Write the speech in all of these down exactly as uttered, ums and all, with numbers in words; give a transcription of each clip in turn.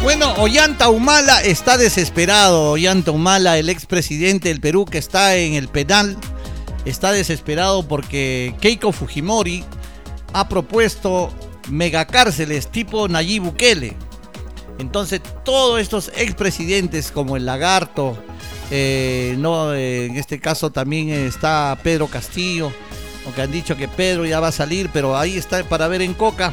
Bueno, Ollanta Humala está desesperado. Ollanta Humala, el expresidente del Perú que está en el penal, está desesperado porque Keiko Fujimori ha propuesto megacárceles tipo Nayib Bukele. Entonces, todos estos expresidentes como el Lagarto, eh, no, eh, en este caso también está Pedro Castillo, aunque han dicho que Pedro ya va a salir, pero ahí está para ver en Coca.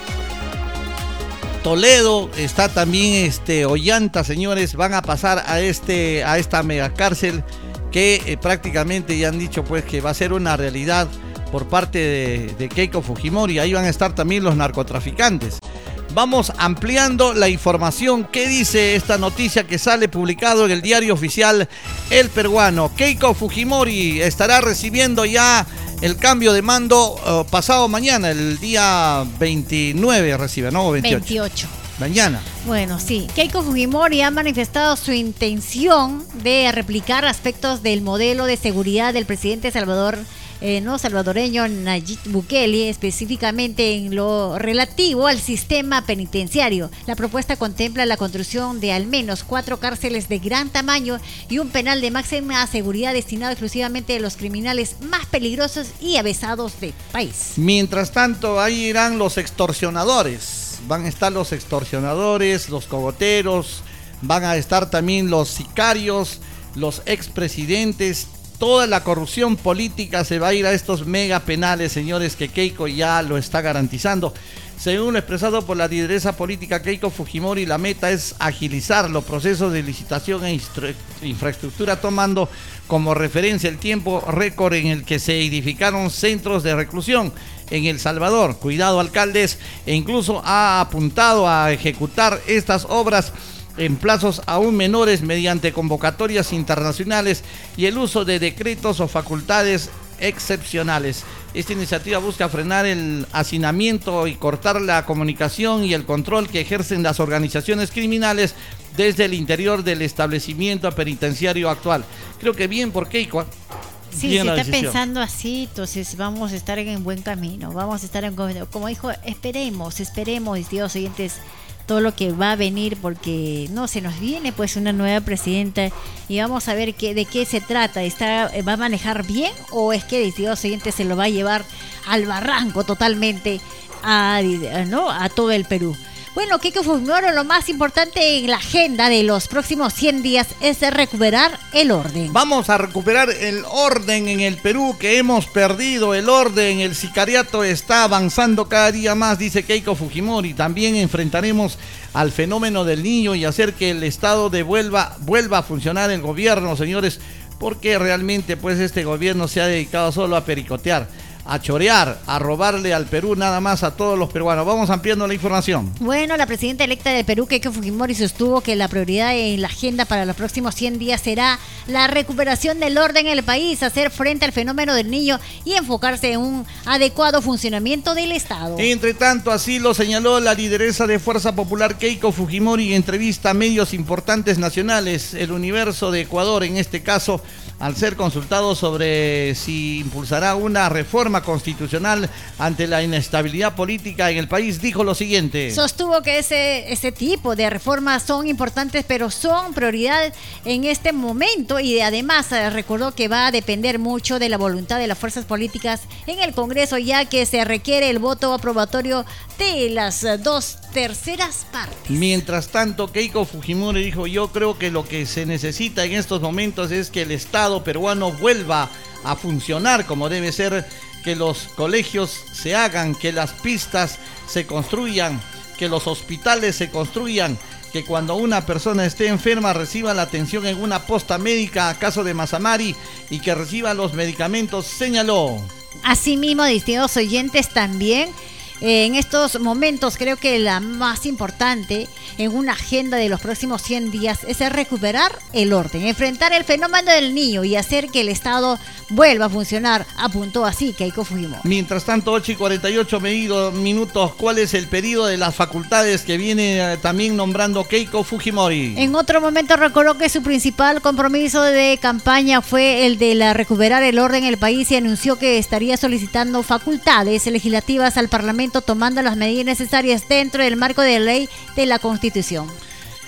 Toledo, está también este Ollanta, señores, van a pasar a este a esta megacárcel que eh, prácticamente ya han dicho pues que va a ser una realidad por parte de, de Keiko Fujimori. Ahí van a estar también los narcotraficantes. Vamos ampliando la información. ¿Qué dice esta noticia que sale publicado en el diario oficial El Peruano? Keiko Fujimori estará recibiendo ya el cambio de mando uh, pasado mañana, el día veintinueve recibe, ¿no? veintiocho. veintiocho. Mañana. Bueno, sí. Keiko Fujimori ha manifestado su intención de replicar aspectos del modelo de seguridad del presidente Salvador Eh, no salvadoreño Nayib Bukele, específicamente en lo relativo al sistema penitenciario. La propuesta contempla la construcción de al menos cuatro cárceles de gran tamaño y un penal de máxima seguridad destinado exclusivamente a los criminales más peligrosos y avesados del país. Mientras tanto, ahí irán los extorsionadores. Van a estar los extorsionadores, los cogoteros, van a estar también los sicarios, los expresidentes. Toda la corrupción política se va a ir a estos mega penales, señores, que Keiko ya lo está garantizando. Según lo expresado por la lideresa política Keiko Fujimori, la meta es agilizar los procesos de licitación e infraestructura, tomando como referencia el tiempo récord en el que se edificaron centros de reclusión en El Salvador. Cuidado, alcaldes, e incluso ha apuntado a ejecutar estas obras en plazos aún menores mediante convocatorias internacionales y el uso de decretos o facultades excepcionales. Esta iniciativa busca frenar el hacinamiento y cortar la comunicación y el control que ejercen las organizaciones criminales desde el interior del establecimiento penitenciario actual. Creo que bien por Keiko. Sí, si está pensando así, entonces vamos a estar en buen camino, vamos a estar en, como dijo, esperemos, esperemos, estimados oyentes, todo lo que va a venir, porque no se nos viene pues una nueva presidenta y vamos a ver qué, de qué se trata. ¿Está, va a manejar bien o es que, estimados oyentes, se lo va a llevar al barranco totalmente a, ¿no? a todo el Perú? Bueno, Keiko Fujimori, lo más importante en la agenda de los próximos cien días es recuperar el orden. Vamos a recuperar el orden en el Perú, que hemos perdido el orden. El sicariato está avanzando cada día más, dice Keiko Fujimori. También enfrentaremos al fenómeno del niño y hacer que el Estado devuelva, vuelva a funcionar el gobierno, señores, porque realmente pues este gobierno se ha dedicado solo a pericotear, a chorear, a robarle al Perú nada más a todos los peruanos. Vamos ampliando la información. Bueno, la presidenta electa del Perú, Keiko Fujimori, sostuvo que la prioridad en la agenda para los próximos cien días será la recuperación del orden en el país, hacer frente al fenómeno del niño y enfocarse en un adecuado funcionamiento del Estado. Entre tanto, así lo señaló la lideresa de Fuerza Popular Keiko Fujimori en entrevista a medios importantes nacionales, El Universo de Ecuador en este caso, al ser consultado sobre si impulsará una reforma constitucional ante la inestabilidad política en el país, dijo lo siguiente. Sostuvo que ese, ese tipo de reformas son importantes, pero son prioridad en este momento, y además recordó que va a depender mucho de la voluntad de las fuerzas políticas en el Congreso, ya que se requiere el voto aprobatorio de las dos terceras partes. Mientras tanto, Keiko Fujimori dijo: yo creo que lo que se necesita en estos momentos es que el Estado peruano vuelva a funcionar como debe ser, que los colegios se hagan, que las pistas se construyan, que los hospitales se construyan, que cuando una persona esté enferma reciba la atención en una posta médica, a caso de Mazamari, y que reciba los medicamentos, señaló. Asimismo, distinguidos oyentes, también Eh, en estos momentos creo que la más importante en una agenda de los próximos cien días es recuperar el orden, enfrentar el fenómeno del niño y hacer que el Estado vuelva a funcionar, apuntó así Keiko Fujimori. Mientras tanto, ocho y cuarenta y ocho medido, minutos, ¿cuál es el pedido de las facultades que viene eh, también nombrando Keiko Fujimori? En otro momento recordó que su principal compromiso de campaña fue el de la recuperar el orden en el país y anunció que estaría solicitando facultades legislativas al Parlamento, tomando las medidas necesarias dentro del marco de ley de la Constitución.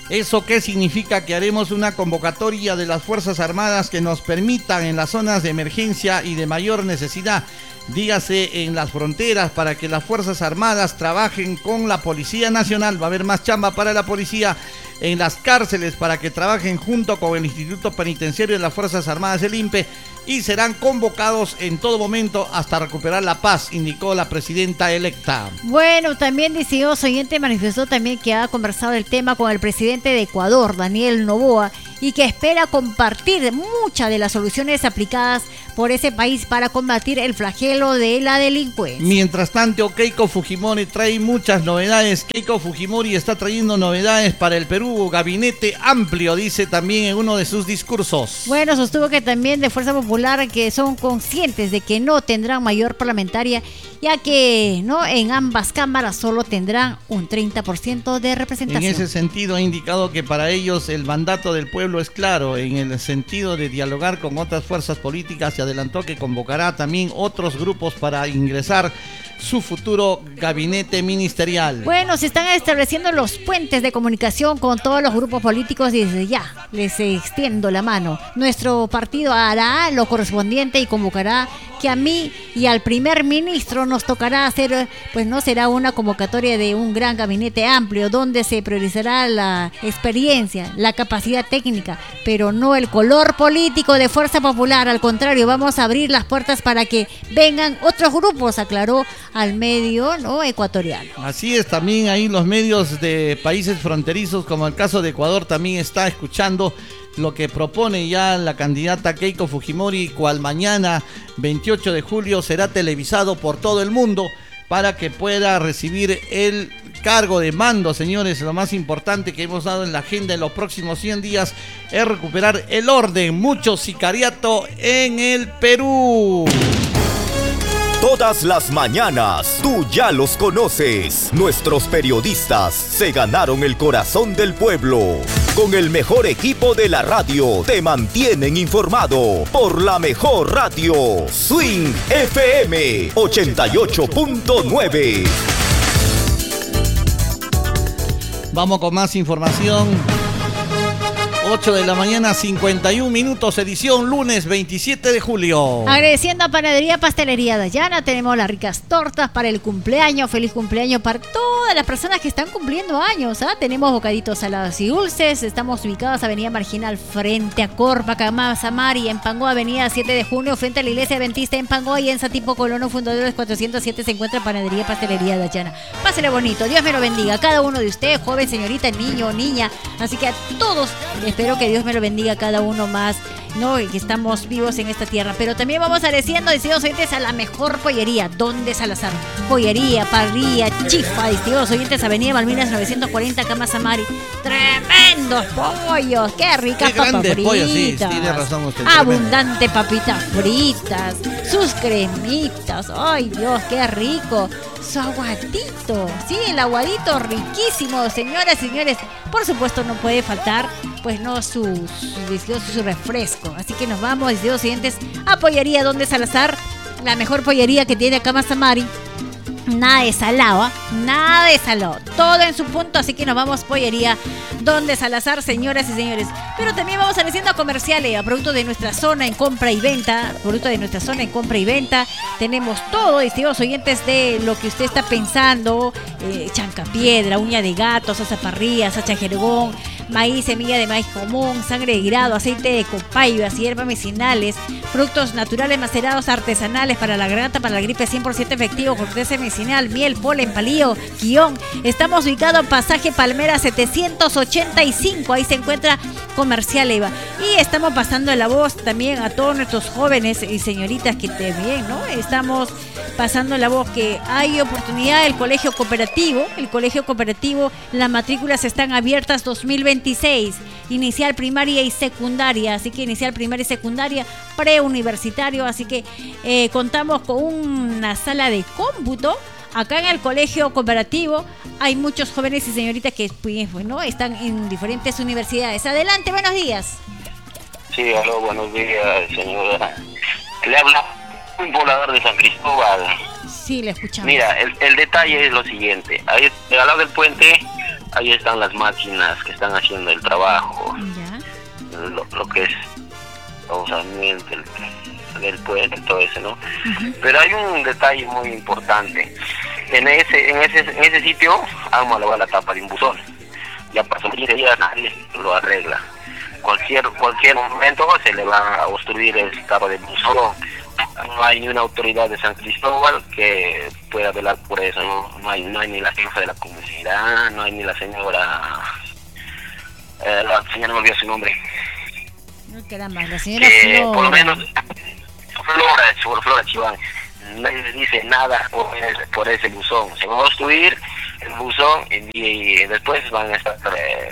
¿Eso qué significa? Que haremos una convocatoria de las Fuerzas Armadas que nos permitan en las zonas de emergencia y de mayor necesidad, dígase en las fronteras, para que las Fuerzas Armadas trabajen con la Policía Nacional. Va a haber más chamba para la policía en las cárceles, para que trabajen junto con el Instituto Penitenciario de las Fuerzas Armadas, el I N P E, y serán convocados en todo momento hasta recuperar la paz, indicó la presidenta electa. Bueno, también distinguido oyente manifestó también que ha conversado el tema con el presidente de Ecuador, Daniel Noboa, y que espera compartir muchas de las soluciones aplicadas por ese país para combatir el flagelo de la delincuencia. Mientras tanto, Keiko Fujimori trae muchas novedades. Keiko Fujimori está trayendo novedades para el Perú, gabinete amplio, dice también en uno de sus discursos. Bueno, sostuvo que también de Fuerza Popular que son conscientes de que no tendrán mayor parlamentaria, ya que no en ambas cámaras solo tendrán un treinta por ciento de representación. En ese sentido ha indicado que para ellos el mandato del pueblo es claro, en el sentido de dialogar con otras fuerzas políticas, y adelantó que convocará también otros grupos para ingresar su futuro gabinete ministerial. Bueno, se están estableciendo los puentes de comunicación con todos los grupos políticos y desde ya les extiendo la mano. Nuestro partido hará lo correspondiente y convocará que a mí y al primer ministro nos tocará hacer, pues no será una convocatoria de un gran gabinete amplio donde se priorizará la experiencia, la capacidad técnica, pero no el color político de Fuerza Popular. Al contrario, vamos a abrir las puertas para que vengan otros grupos, aclaró al medio no ecuatoriano. Así es, también ahí los medios de países fronterizos, como el caso de Ecuador, también está escuchando lo que propone ya la candidata Keiko Fujimori, cual mañana veintiocho de julio será televisado por todo el mundo para que pueda recibir el cargo de mando. Señores, lo más importante que hemos dado en la agenda en los próximos cien días es recuperar el orden. Mucho sicariato en el Perú. Todas las mañanas, tú ya los conoces. Nuestros periodistas se ganaron el corazón del pueblo. Con el mejor equipo de la radio, te mantienen informado por la mejor radio. Swing F M ochenta y ocho punto nueve. Vamos con más información. ocho de la mañana, cincuenta y un minutos, edición lunes veintisiete de julio. Agradeciendo a Panadería Pastelería Dayana, tenemos las ricas tortas para el cumpleaños. Feliz cumpleaños para todas las personas que están cumpliendo años. ¿eh? Tenemos bocaditos salados y dulces. Estamos ubicados Avenida Marginal frente a Corpa, Camasamari, en Pangoa, Avenida siete de junio frente a la Iglesia Adventista en Pangoa, y en Satipo Colono, Fundadores cuatrocientos siete, se encuentra Panadería Pastelería Dayana. Pásele bonito, Dios me lo bendiga a cada uno de ustedes, joven, señorita, niño, niña. Así que a todos espero que Dios me lo bendiga a cada uno más, ¿no? Y que estamos vivos en esta tierra. Pero también vamos agradeciendo, distinguidos oyentes, a la mejor pollería, Donde Salazar. Pollería, parrilla, chifa, distinguidos oyentes, Avenida Malvinas novecientos cuarenta, Camasamari. Tremendos pollos, qué ricas qué papas fritas. Pollo, sí, tiene razón usted. Abundante papitas fritas, sus cremitas, ay Dios, qué rico. Su aguadito, sí, el aguadito riquísimo, señoras y señores. Por supuesto no puede faltar, pues no, su, su, su refresco. Así que nos vamos, distinguidos oyentes, a Pollería Donde Salazar, la mejor pollería que tiene acá Camasamari. Nada de salado, ¿eh? Nada de salado, todo en su punto. Así que nos vamos, Pollería Donde Salazar, señoras y señores. Pero también vamos agradeciendo a comerciales, a productos de nuestra zona en compra y venta. Productos de nuestra zona en compra y venta. Tenemos todo, distinguidos oyentes, de lo que usted está pensando: eh, chancapiedra, uña de gato, salsa parrilla, sacha jergón, maíz, semilla de maíz común, sangre de grado, aceite de copayas, hierbas medicinales, frutos naturales macerados artesanales para la garganta, para la gripe, cien por ciento efectivo, corteza medicinal, miel, polen, palillo, guión. Estamos ubicados en Pasaje Palmera setecientos ochenta y cinco, ahí se encuentra Comercial Eva. Y estamos pasando la voz también a todos nuestros jóvenes y señoritas que también, ¿no? Estamos pasando la voz que hay oportunidad del colegio cooperativo. El colegio cooperativo, las matrículas están abiertas dos mil veintiséis, inicial primaria y secundaria, así que inicial primaria y secundaria, preuniversitario, así que eh, contamos con una sala de cómputo. Acá en el colegio cooperativo hay muchos jóvenes y señoritas que pues, bueno, están en diferentes universidades. Adelante, buenos días. Sí, aló, buenos días, señora. Le habla un poblador de San Cristóbal. Sí, le escuchamos. Mira, el, el detalle es lo siguiente. Ahí, al lado del puente ahí están las máquinas que están haciendo el trabajo, ya. Lo, lo que es usamiento del, del puente, todo eso, ¿no? Uh-huh. Pero hay un detalle muy importante. En ese, en ese, en ese sitio han malogrado la tapa de un buzón. Ya pasó quince días, nadie lo arregla. Cualquier, cualquier momento se le va a obstruir el tapa del buzón. No hay ni una autoridad de San Cristóbal que pueda velar por eso, no, no hay, no hay ni la jefa de la comunidad, no hay ni la señora, eh, la señora no olvidó su nombre. No queda más, la señora que, Flora. Por lo menos, Flora, Flora Chiván, nadie le dice nada por ese, por ese buzón. Se va a obstruir el buzón y, y después van a estar... Eh,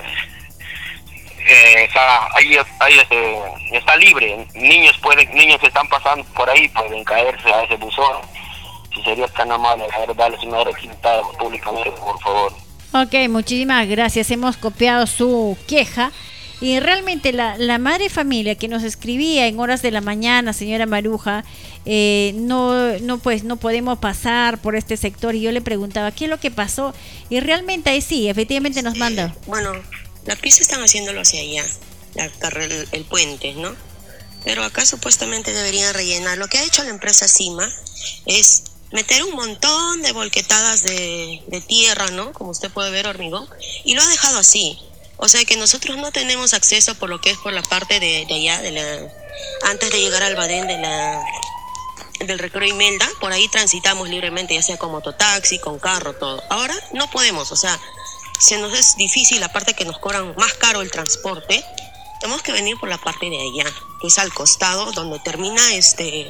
Eh, está ahí, ahí este, está libre, niños pueden niños que están pasando por ahí pueden caerse a ese buzón. Si sería tan amable darles una requintada públicamente, por favor. Ok, muchísimas gracias, hemos copiado su queja y realmente la, la madre familia que nos escribía en horas de la mañana, señora Maruja, eh, no, no pues no podemos pasar por este sector, y yo le preguntaba qué es lo que pasó y realmente ahí sí, efectivamente nos manda. Bueno, la pista están haciéndolo hacia allá, la, el, el puente, ¿no? Pero acá supuestamente deberían rellenar. Lo que ha hecho la empresa Cima es meter un montón de volquetadas de, de tierra, ¿no? Como usted puede ver, hormigón, y lo ha dejado así. O sea que nosotros no tenemos acceso por lo que es por la parte de, de allá, de la, antes de llegar al Badén de la, del Recreo Imelda, por ahí transitamos libremente, ya sea con mototaxi, con carro, todo. Ahora no podemos, o sea... se nos es difícil, aparte que nos cobran más caro el transporte, tenemos que venir por la parte de allá, que es al costado, donde termina este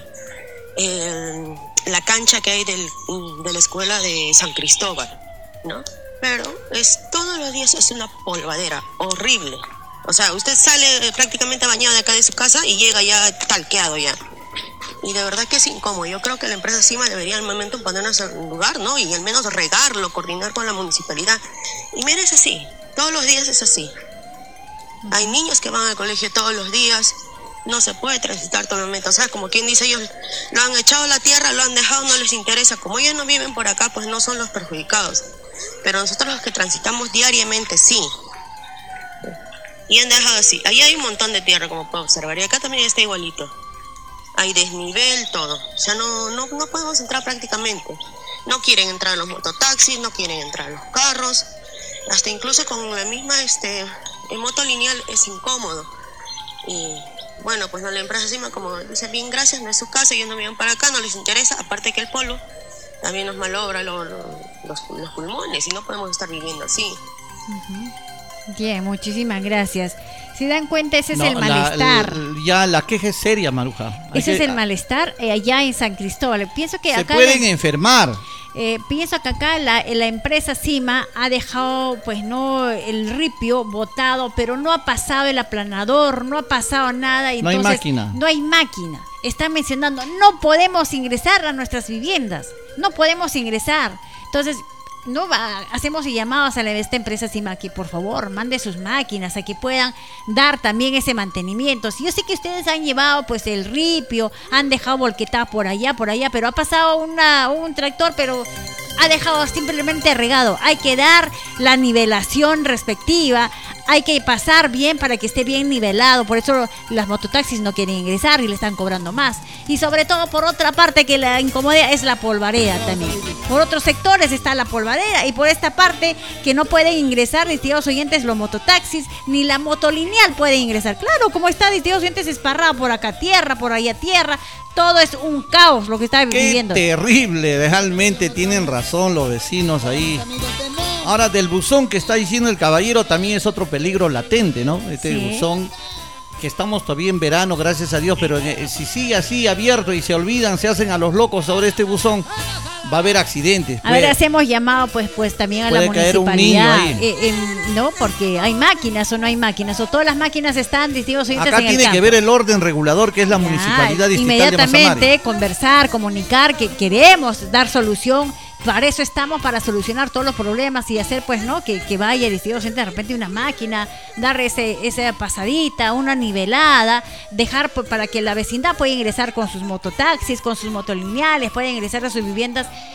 el, la cancha que hay del, de la escuela de San Cristóbal, ¿no? Pero es todos los días es una polvadera horrible. O sea, usted sale prácticamente bañado de acá de su casa y llega ya talqueado ya. Y de verdad que es incómodo. Yo creo que la empresa Cima debería al momento ponernos en un lugar, ¿no? Y al menos regarlo, coordinar con la municipalidad. Y mira, es así. Todos los días es así. Hay niños que van al colegio todos los días. No se puede transitar todo el momento. O sea, como quien dice, ellos lo han echado a la tierra, lo han dejado, no les interesa. Como ellos no viven por acá, pues no son los perjudicados. Pero nosotros los que transitamos diariamente, sí. Y han dejado así. Ahí hay un montón de tierra, como puedo observar. Y acá también está igualito. Hay desnivel, todo. O sea, no, no, no podemos entrar prácticamente. No quieren entrar los mototaxis, no quieren entrar los carros. Hasta incluso con la misma este, en moto lineal es incómodo. Y bueno, pues no, la empresa Cima, como dice, bien, gracias, no es su casa, ellos no vienen para acá, no les interesa. Aparte que el polo también nos malogra lo, lo, los, los pulmones y no podemos estar viviendo así. Uh-huh. Bien, muchísimas gracias. Si dan cuenta, ese no, es el malestar. La, la, ya la queja es seria, Maruja. Hay ese que, es el malestar eh, allá en San Cristóbal. Pienso que se acá pueden la, enfermar. Eh, pienso que acá la, la empresa Cima ha dejado, pues no, el ripio botado, pero no ha pasado el aplanador, no ha pasado nada. Y no entonces, hay máquina. No hay máquina. Están mencionando, no podemos ingresar a nuestras viviendas. No podemos ingresar. Entonces, no va, hacemos llamados a la, esta empresa Cima que por favor mande sus máquinas a que puedan dar también ese mantenimiento. Si yo sé que ustedes han llevado pues el ripio, han dejado volquetada por allá, por allá, pero ha pasado una, un tractor, pero ha dejado simplemente regado. Hay que dar la nivelación respectiva, hay que pasar bien para que esté bien nivelado. Por eso las mototaxis no quieren ingresar y le están cobrando más. Y sobre todo, por otra parte que la incomoda es la polvareda también. Por otros sectores está la polvareda y por esta parte que no pueden ingresar, distinguidos oyentes, los mototaxis ni la motolineal puede ingresar. Claro, como está, distinguidos oyentes, esparrado por acá tierra, por allá tierra. Todo es un caos lo que está viviendo. Qué terrible, realmente tienen razón los vecinos ahí. Ahora, del buzón que está diciendo el caballero también es otro peligro latente, ¿no? Este sí. Buzón que estamos todavía en verano, gracias a Dios, pero eh, si sigue así abierto y se olvidan, se hacen a los locos sobre este buzón, va a haber accidentes. A ver, hacemos llamado pues pues también a la municipalidad, un niño ahí. Eh, eh, no, porque hay máquinas o no hay máquinas, o todas las máquinas están distintos. Acá en tiene el que ver el orden regulador que es la ya, municipalidad distrital de Mazamari. Inmediatamente conversar, comunicar que queremos dar solución. Para eso estamos, para solucionar todos los problemas y hacer, pues, ¿no? Que, que vaya distinto de repente una máquina, dar ese, esa pasadita, una nivelada, dejar para que la vecindad pueda ingresar con sus mototaxis, con sus motolineales, pueda ingresar a sus viviendas.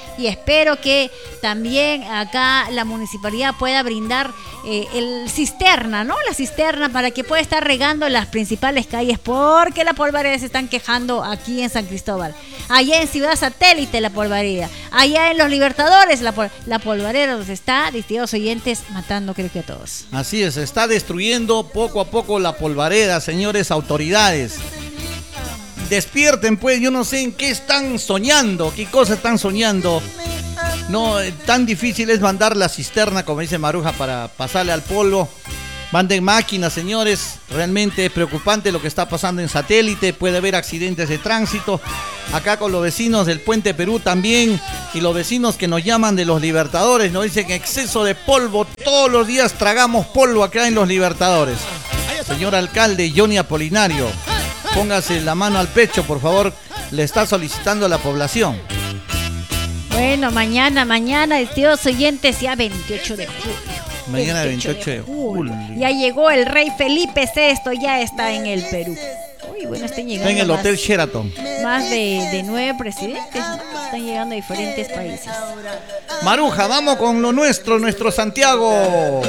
y espero que también acá la municipalidad pueda brindar eh, el cisterna, ¿no? La cisterna para que pueda estar regando las principales calles, porque la polvareda se están quejando aquí en San Cristóbal. Allá en Ciudad Satélite la polvareda, allá en Los Libertadores la, pol la polvareda nos está, distinguidos oyentes, matando creo que a todos. Así es, se está destruyendo poco a poco la polvareda, señores autoridades. Despierten pues, yo no sé en qué están soñando, qué cosa están soñando. No, tan difícil es mandar la cisterna, como dice Maruja, para pasarle al polvo. Manden máquinas, señores. Realmente es preocupante lo que está pasando en Satélite. Puede haber accidentes de tránsito. Acá con los vecinos del Puente Perú también. Y los vecinos que nos llaman de Los Libertadores nos dicen exceso de polvo. Todos los días tragamos polvo acá en Los Libertadores. Señor alcalde Johnny Apolinario, póngase la mano al pecho, por favor. Le está solicitando a la población. Bueno, mañana, mañana, estimados oyentes, ya veintiocho de julio. Mañana veintiocho de julio. Ya llegó el rey Felipe sexto, ya está en el Perú. Uy, bueno, están llegando. Está en el más, Hotel Sheraton. Más de, de nueve presidentes, ¿no? Están llegando a diferentes países. Maruja, vamos con lo nuestro, nuestro Santiago.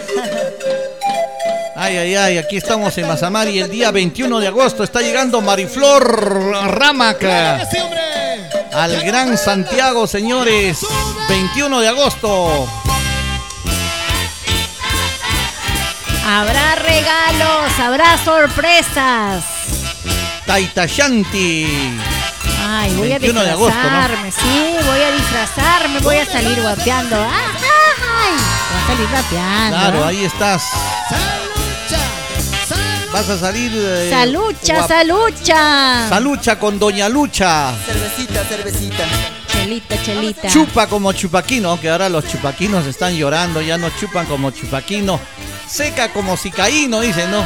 Ay, ay, ay, aquí estamos en Mazamar y el día veintiuno de agosto está llegando Mariflor Ramaca al Gran Santiago, señores. veintiuno de agosto. Habrá regalos, habrá sorpresas. Taitayanti. Ay, voy a veintiuno de agosto, disfrazarme, ¿no? Sí, voy a disfrazarme, voy a salir guapeando. Ay, voy a salir guapeando. Claro, ahí estás. Vas a salir. Eh, salucha, guap... salucha. Salucha con Doña Lucha. Cervecita, cervecita. Chelita, chelita. Chupa como chupaquino, que ahora los chupaquinos están llorando, ya no chupan como chupaquino. Seca como cicaíno, dicen, ¿no?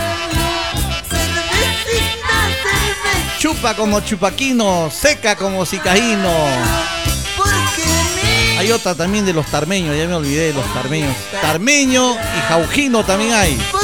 Chupa como chupaquino, seca como cicaíno. Hay otra también de los tarmeños, ya me olvidé de los tarmeños. Tarmeño y jaujino también hay.